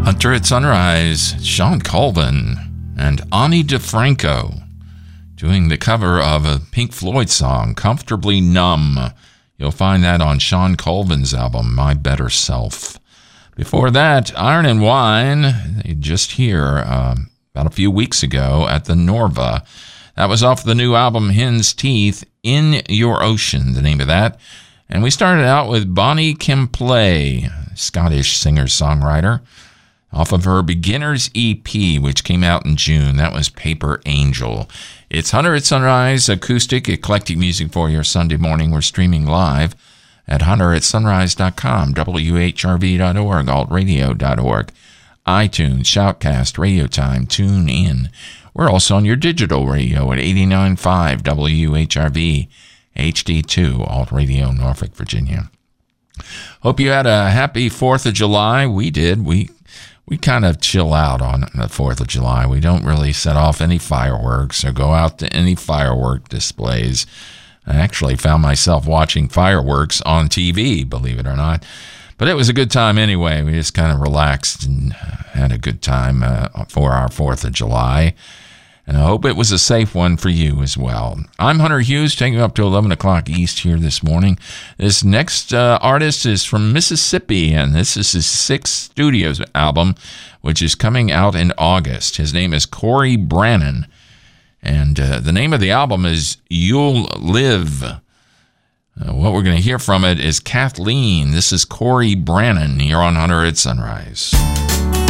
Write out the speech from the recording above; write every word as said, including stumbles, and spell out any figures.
Hunter at Sunrise, Sean Colvin and Ani DeFranco doing the cover of a Pink Floyd song, Comfortably Numb. You'll find that on Sean Colvin's album, My Better Self. Before that, Iron and Wine, just here uh, about a few weeks ago at the Norva. That was off the new album, Hen's Teeth, In Your Ocean, the name of that. And we started out with Bonnie Kimplay, Scottish singer-songwriter, off of her Beginners E P, which came out in June. That was Paper Angel. It's Hunter at Sunrise, acoustic, eclectic music for your Sunday morning. We're streaming live at hunter at sunrise dot com, W H R V dot org, alt radio dot org, iTunes, Shoutcast, Radio Time, Tune In. We're also on your digital radio at eighty-nine point five W H R V, H D two, Alt Radio, Norfolk, Virginia. Hope you had a happy fourth of July. We did. We we kind of chill out on the fourth of July. We don't really set off any fireworks or go out to any firework displays. I actually found myself watching fireworks on T V, believe it or not. But it was a good time anyway. We just kind of relaxed and had a good time uh, for our fourth of July. And I hope it was a safe one for you as well. I'm Hunter Hughes, taking you up to eleven o'clock East here this morning. This next uh, artist is from Mississippi, and this is his sixth studio album, which is coming out in August. His name is Cory Branan, and uh, the name of the album is You'll Live. Uh, what we're going to hear from it is Kathleen. This is Cory Branan here on Hunter at Sunrise.